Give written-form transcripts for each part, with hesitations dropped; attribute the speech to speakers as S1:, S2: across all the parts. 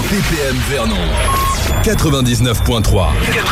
S1: BPM Vernon 99.3.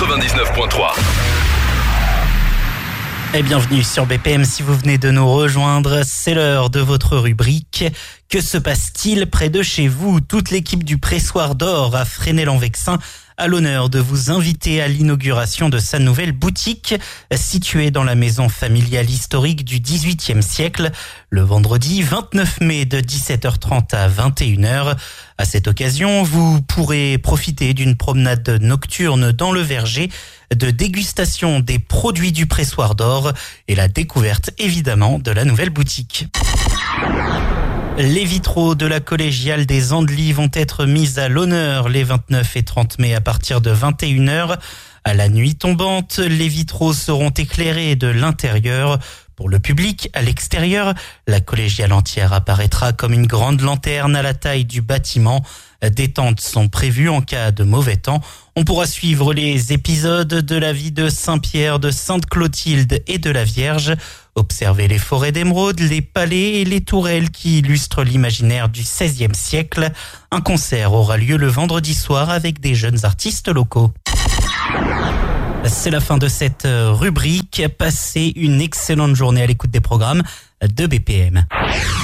S2: Et bienvenue sur BPM si vous venez de nous rejoindre. C'est l'heure de votre rubrique. Que se passe-t-il près de chez vous? Toute l'équipe du Pressoir d'Or à Fresnay-en-Vexin a l'honneur de vous inviter à l'inauguration de sa nouvelle boutique située dans la maison familiale historique du XVIIIe siècle le vendredi 29 mai de 17h30 à 21h. À cette occasion, vous pourrez profiter d'une promenade nocturne dans le verger, de dégustation des produits du Pressoir d'Or et la découverte évidemment de la nouvelle boutique. Les vitraux de la collégiale des Andelys vont être mis à l'honneur les 29 et 30 mai à partir de 21h. À la nuit tombante, les vitraux seront éclairés de l'intérieur. Pour le public, à l'extérieur, la collégiale entière apparaîtra comme une grande lanterne à la taille du bâtiment. Des tentes sont prévues en cas de mauvais temps. On pourra suivre les épisodes de la vie de Saint-Pierre, de Sainte-Clotilde et de la Vierge. Observer les forêts d'émeraude, les palais et les tourelles qui illustrent l'imaginaire du XVIe siècle. Un concert aura lieu le vendredi soir avec des jeunes artistes locaux. C'est la fin de cette rubrique. Passez une excellente journée à l'écoute des programmes de BPM.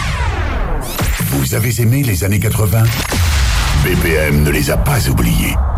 S3: Vous avez aimé les années 80 ? BPM ne les a pas oubliés.